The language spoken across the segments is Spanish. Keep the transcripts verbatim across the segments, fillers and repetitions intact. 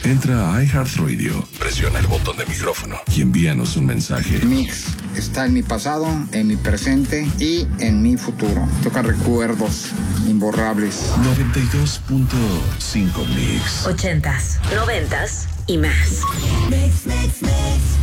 Entra a iHeartRadio, presiona el botón de micrófono y envíanos un mensaje. Mix está en mi pasado, en mi presente y en mi futuro. Toca recuerdos imborrables. noventa y dos punto cinco Mix. Ochentas, noventas y más. Mix, mix, mix.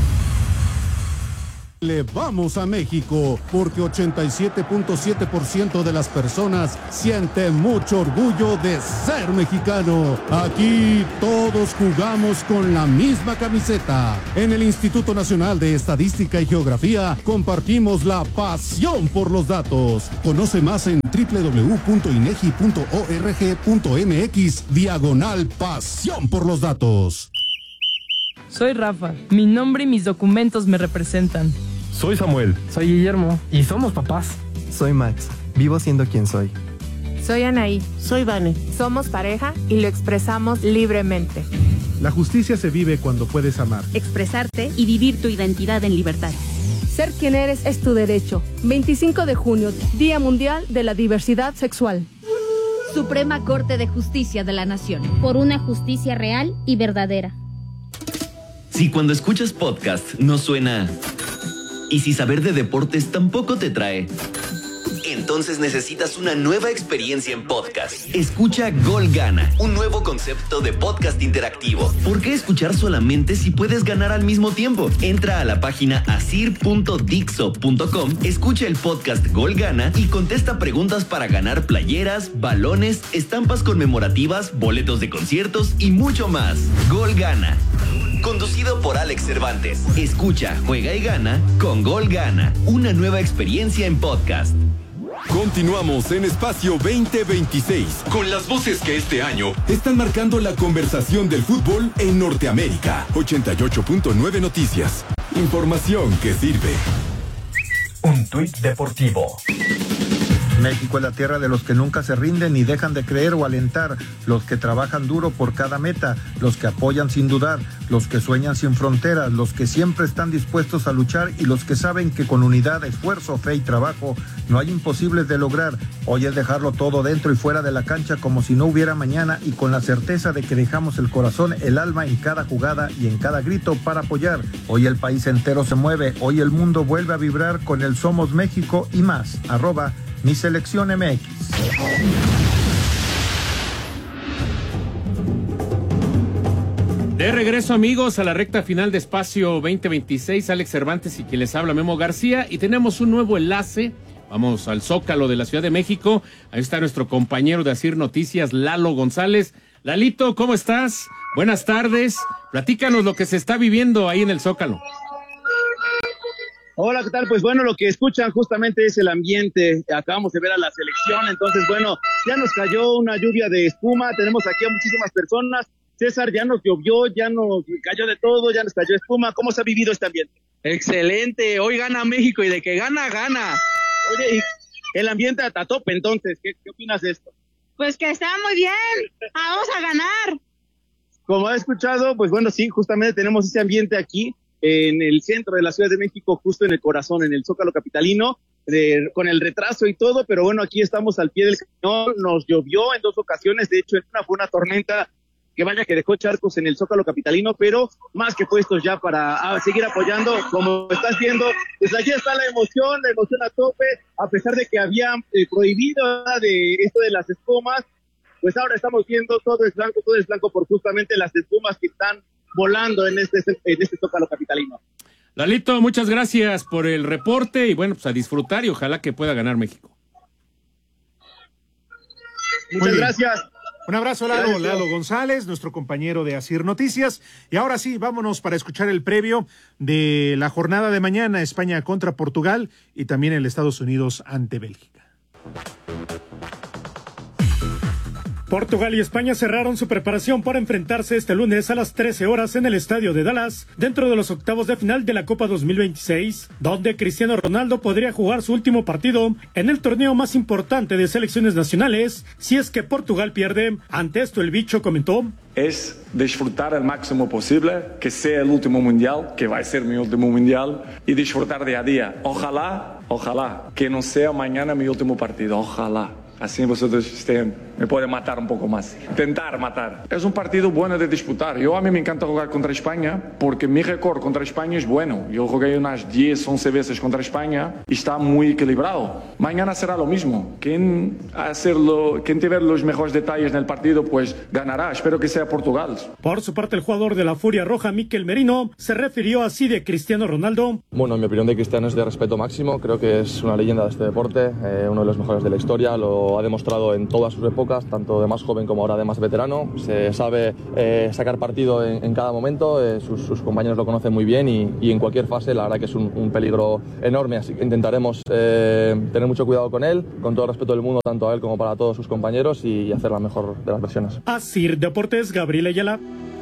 Le vamos a México porque ochenta y siete punto siete por ciento de las personas siente mucho orgullo de ser mexicano. Aquí todos jugamos con la misma camiseta. En el Instituto Nacional de Estadística y Geografía compartimos la pasión por los datos. Conoce más en doble u doble u doble u punto inegi punto org punto mx diagonal pasión por los datos. Soy Rafa. Mi nombre y mis documentos me representan. Soy Samuel. Soy Guillermo. Y somos papás. Soy Max. Vivo siendo quien soy. Soy Anaí. Soy Vane. Somos pareja y lo expresamos libremente. La justicia se vive cuando puedes amar, expresarte y vivir tu identidad en libertad. Ser quien eres es tu derecho. veinticinco de junio, Día Mundial de la Diversidad Sexual. Suprema Corte de Justicia de la Nación. Por una justicia real y verdadera. Si cuando escuchas podcast no suena... Y si saber de deportes tampoco te trae, entonces necesitas una nueva experiencia en podcast. Escucha Gol Gana, un nuevo concepto de podcast interactivo. ¿Por qué escuchar solamente si puedes ganar al mismo tiempo? Entra a la página asir punto dixo punto com, escucha el podcast Gol Gana y contesta preguntas para ganar playeras, balones, estampas conmemorativas, boletos de conciertos y mucho más. Gol Gana. Conducido por Alex Cervantes. Escucha, juega y gana con Gol Gana. Una nueva experiencia en podcast. Continuamos en Espacio veinte veintiséis con las voces que este año están marcando la conversación del fútbol en Norteamérica. ochenta y ocho punto nueve Noticias. Información que sirve. Un tuit deportivo. México es la tierra de los que nunca se rinden ni dejan de creer o alentar, los que trabajan duro por cada meta, los que apoyan sin dudar, los que sueñan sin fronteras, los que siempre están dispuestos a luchar y los que saben que con unidad, esfuerzo, fe y trabajo no hay imposibles de lograr. Hoy es dejarlo todo dentro y fuera de la cancha como si no hubiera mañana y con la certeza de que dejamos el corazón, el alma en cada jugada y en cada grito para apoyar. Hoy el país entero se mueve, hoy el mundo vuelve a vibrar con el Somos México y más. Arroba Mi Selección M X. De regreso, amigos, a la recta final de Espacio veinte veintiséis. Alex Cervantes y quien les habla, Memo García. Y tenemos un nuevo enlace. Vamos al Zócalo de la Ciudad de México. Ahí está nuestro compañero de Asir Noticias, Lalo González. Lalito, ¿cómo estás? Buenas tardes. Platícanos lo que se está viviendo ahí en el Zócalo. Hola, ¿qué tal? Pues bueno, lo que escuchan justamente es el ambiente. Acabamos de ver a la selección, entonces bueno, ya nos cayó una lluvia de espuma, tenemos aquí a muchísimas personas. César, ya nos llovió, ya nos cayó de todo, ya nos cayó espuma. ¿Cómo se ha vivido este ambiente? Excelente, hoy gana México y de que gana, gana. Oye, y el ambiente a tope, entonces, ¿qué, qué opinas de esto? Pues que está muy bien, vamos a ganar. Como ha escuchado, pues bueno, sí, justamente tenemos ese ambiente aquí en el centro de la Ciudad de México, justo en el corazón, en el Zócalo capitalino, de, con el retraso y todo, pero bueno, aquí estamos al pie del cañón. Nos llovió en dos ocasiones, de hecho en una fue una tormenta que vaya que dejó charcos en el Zócalo capitalino, pero más que puestos ya para a, seguir apoyando, como estás viendo, pues allí está la emoción, la emoción a tope, a pesar de que habían eh, prohibido ¿verdad? de esto de las espumas, pues ahora estamos viendo todo es blanco, todo es blanco por justamente las espumas que están volando en este, en este Zócalo capitalino. Lalito, muchas gracias por el reporte y bueno, pues a disfrutar y ojalá que pueda ganar México. Muchas gracias. Un abrazo, Lalo, gracias. Lalo González, nuestro compañero de Asir Noticias. Y ahora sí, vámonos para escuchar el previo de la jornada de mañana, España contra Portugal y también el Estados Unidos ante Bélgica. Portugal y España cerraron su preparación para enfrentarse este lunes a las trece horas en el estadio de Dallas, dentro de los octavos de final de la Copa dos mil veintiséis, donde Cristiano Ronaldo podría jugar su último partido en el torneo más importante de selecciones nacionales, si es que Portugal pierde. Ante esto el bicho comentó: es disfrutar al máximo posible, que sea el último mundial, que va a ser mi último mundial, y disfrutar día a día. Ojalá, ojalá, que no sea mañana mi último partido, ojalá. Así vosotros estén, me pueden matar un poco más. Intentar matar. Es un partido bueno de disputar. Yo a mí me encanta jugar contra España porque mi récord contra España es bueno. Yo jugué unas diez, once veces contra España y está muy equilibrado. Mañana será lo mismo. Quien, hacerlo, quien tiene los mejores detalles en el partido, pues ganará. Espero que sea Portugal. Por su parte, el jugador de la Furia Roja, Mikel Merino, se refirió así de Cristiano Ronaldo. Bueno, mi opinión de Cristiano es de respeto máximo. Creo que es una leyenda de este deporte, eh, uno de los mejores de la historia. Lo ha demostrado en todas sus épocas, tanto de más joven como ahora de más veterano. Se sabe eh, sacar partido en, en cada momento, eh, sus, sus compañeros lo conocen muy bien y, y en cualquier fase la verdad que es un, un peligro enorme, así que intentaremos eh, tener mucho cuidado con él, con todo el respeto del mundo, tanto a él como para todos sus compañeros y, y hacer la mejor de las versiones. Asir Deportes, Gabriel Ayala.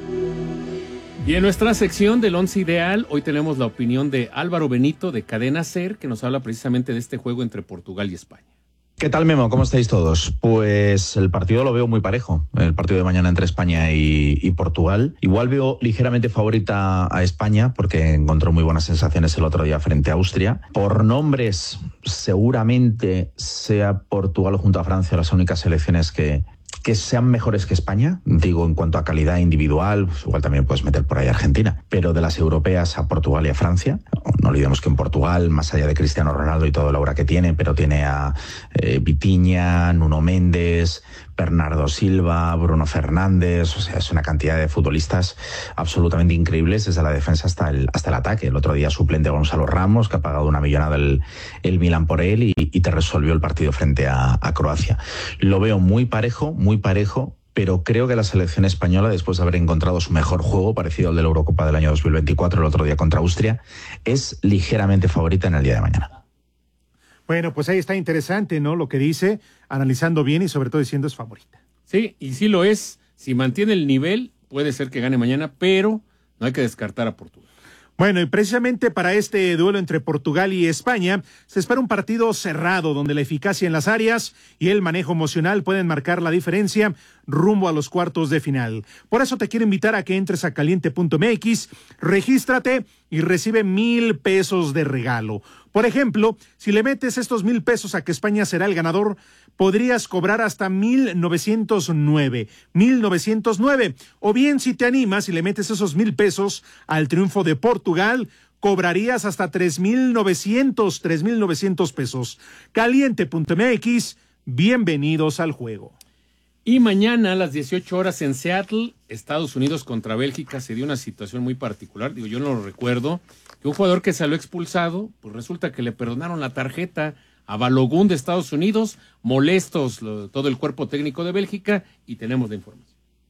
Y en nuestra sección del once ideal, hoy tenemos la opinión de Álvaro Benito de Cadena Ser, que nos habla precisamente de este juego entre Portugal y España. ¿Qué tal, Memo? ¿Cómo estáis todos? Pues el partido lo veo muy parejo, el partido de mañana entre España y, y Portugal. Igual veo ligeramente favorita a España porque encontró muy buenas sensaciones el otro día frente a Austria. Por nombres, seguramente sea Portugal junto a Francia las únicas selecciones que... que sean mejores que España, digo en cuanto a calidad individual, pues igual también puedes meter por ahí a Argentina, pero de las europeas a Portugal y a Francia, no olvidemos que en Portugal, más allá de Cristiano Ronaldo y toda la obra que tiene, pero tiene a eh, Vitinha, Nuno Méndez, Bernardo Silva, Bruno Fernández, o sea, es una cantidad de futbolistas absolutamente increíbles desde la defensa hasta el, hasta el ataque. El otro día suplente Gonzalo Ramos, que ha pagado una millonada el, el Milan por él y, y te resolvió el partido frente a, a Croacia. Lo veo muy parejo, muy parejo, pero creo que la selección española, después de haber encontrado su mejor juego, parecido al de la Eurocopa del año dos mil veinticuatro, el otro día contra Austria, es ligeramente favorita en el día de mañana. Bueno, pues ahí está interesante, ¿no? Lo que dice, analizando bien y sobre todo diciendo es favorita. Sí, y sí lo es. Si mantiene el nivel, puede ser que gane mañana, pero no hay que descartar a Portugal. Bueno, y precisamente para este duelo entre Portugal y España, se espera un partido cerrado, donde la eficacia en las áreas y el manejo emocional pueden marcar la diferencia rumbo a los cuartos de final. Por eso te quiero invitar a que entres a caliente punto m x, regístrate y recibe mil pesos de regalo. Por ejemplo, si le metes estos mil pesos a que España será el ganador, podrías cobrar hasta mil novecientos nueve. Mil novecientos nueve. O bien, si te animas y le metes esos mil pesos al triunfo de Portugal, cobrarías hasta tres mil novecientos, tres mil novecientos pesos. caliente punto m x, bienvenidos al juego. Y mañana a las dieciocho horas en Seattle, Estados Unidos contra Bélgica, se dio una situación muy particular. Digo, yo no lo recuerdo. Que un jugador que salió expulsado, pues resulta que le perdonaron la tarjeta a Balogun de Estados Unidos, molestos lo, todo el cuerpo técnico de Bélgica, y tenemos la información.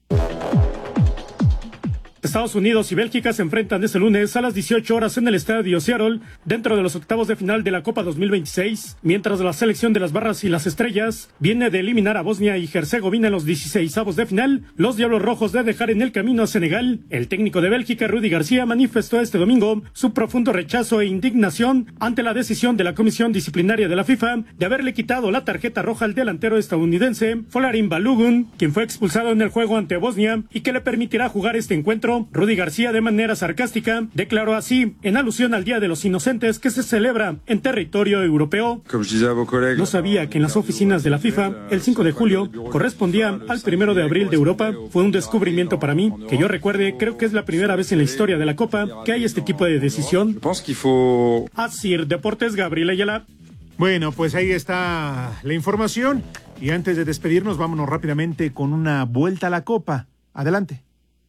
Estados Unidos y Bélgica se enfrentan este lunes a las dieciocho horas en el estadio Seattle, dentro de los octavos de final de la Copa dos mil veintiséis, mientras la selección de las barras y las estrellas viene de eliminar a Bosnia y Herzegovina en los dieciseisavos de final. Los Diablos Rojos de dejar en el camino a Senegal. El técnico de Bélgica, Rudy García, manifestó este domingo su profundo rechazo e indignación ante la decisión de la Comisión Disciplinaria de la FIFA de haberle quitado la tarjeta roja al delantero estadounidense Folarin Balogun, quien fue expulsado en el juego ante Bosnia y que le permitirá jugar este encuentro. Rudy García, de manera sarcástica, declaró así, en alusión al Día de los Inocentes que se celebra en territorio europeo: no sabía que en las oficinas de la FIFA el cinco de julio correspondía al primero de abril de Europa. Fue un descubrimiento para mí. Que yo recuerde, creo que es la primera vez en la historia de la Copa que hay este tipo de decisión. Asir Deportes, Gabriel Ayala. Bueno, pues ahí está la información. Y antes de despedirnos, vámonos rápidamente con una vuelta a la Copa. Adelante.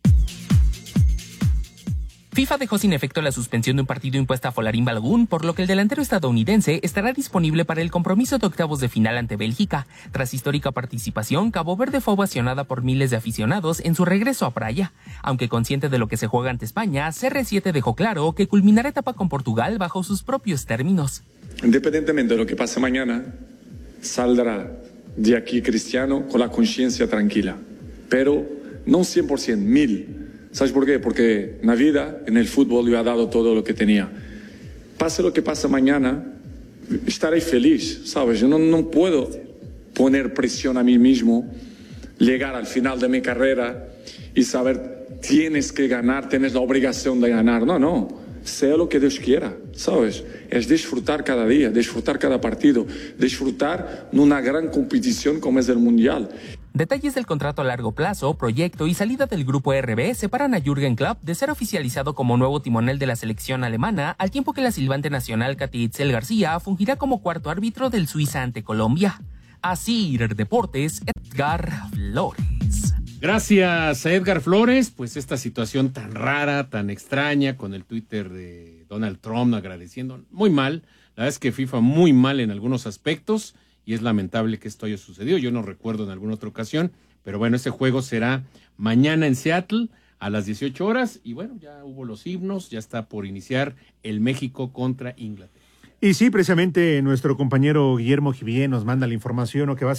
FIFA dejó sin efecto la suspensión de un partido impuesta a Folarin Balogun, por lo que el delantero estadounidense estará disponible para el compromiso de octavos de final ante Bélgica. Tras histórica participación, Cabo Verde fue ovacionada por miles de aficionados en su regreso a Praia. Aunque consciente de lo que se juega ante España, C R siete dejó claro que culminará etapa con Portugal bajo sus propios términos. Independientemente de lo que pase mañana, saldrá de aquí Cristiano con la conciencia tranquila, pero no cien por ciento, mil. ¿Sabes por qué? Porque en la vida, en el fútbol, yo he dado todo lo que tenía. Pase lo que pase mañana, estaré feliz, ¿sabes? Yo no, no puedo poner presión a mí mismo, llegar al final de mi carrera y saber, tienes que ganar, tienes la obligación de ganar. No, no. sea lo que Dios quiera, ¿sabes? Es disfrutar cada día, disfrutar cada partido, disfrutar en una gran competición como es el Mundial. Detalles del contrato a largo plazo, proyecto y salida del grupo R B separan a Jürgen Klopp de ser oficializado como nuevo timonel de la selección alemana, al tiempo que la silbante nacional Katy Itzel García fungirá como cuarto árbitro del Suiza ante Colombia. Asir Deportes, Edgar Flores. Gracias a Edgar Flores, pues esta situación tan rara, tan extraña, con el Twitter de Donald Trump agradeciendo, muy mal. La verdad es que FIFA muy mal en algunos aspectos. Y es lamentable que esto haya sucedido. Yo no recuerdo en alguna otra ocasión, pero bueno, ese juego será mañana en Seattle a las dieciocho horas. Y bueno, ya hubo los himnos, ya está por iniciar el México contra Inglaterra. Y sí, precisamente nuestro compañero Guillermo Jivier nos manda la información o que va a